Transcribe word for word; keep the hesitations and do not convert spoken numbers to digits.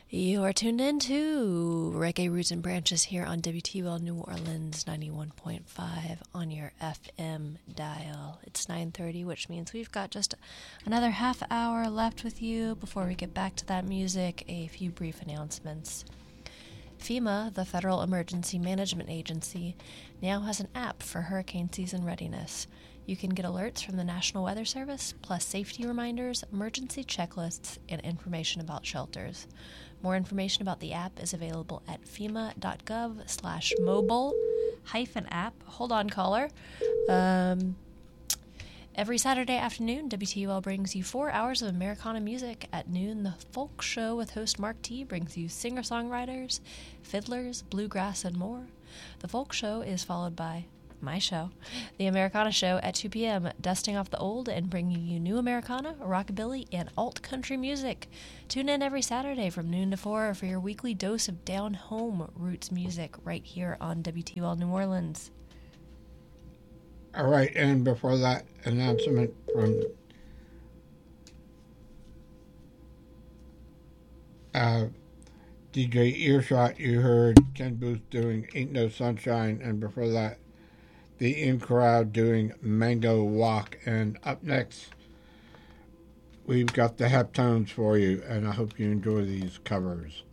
You are tuned in to Reggae Roots and Branches here on W T U L New Orleans ninety-one point five on your F M dial. It's nine thirty, which means we've got just another half hour left with you before we get back to that music. A few brief announcements. FEMA, the Federal Emergency Management Agency, now has an app for hurricane season readiness. You can get alerts from the National Weather Service, plus safety reminders, emergency checklists, and information about shelters. More information about the app is available at fema.gov slash mobile hyphen app. Hold on, caller. Um, every Saturday afternoon, W T U L brings you four hours of Americana music. At noon, the Folk Show with host Mark T brings you singer-songwriters, fiddlers, bluegrass, and more. The Folk Show is followed by my show, The Americana Show, at two p.m., dusting off the old and bringing you new Americana, rockabilly, and alt-country music. Tune in every Saturday from noon to four for your weekly dose of down-home roots music right here on W T U L New Orleans. All right, and before that announcement from uh, D J Earshot, you heard Ken Booth doing Ain't No Sunshine, and before that, the In Crowd doing Mango Walk. And up next, we've got the Heptones for you, and I hope you enjoy these covers.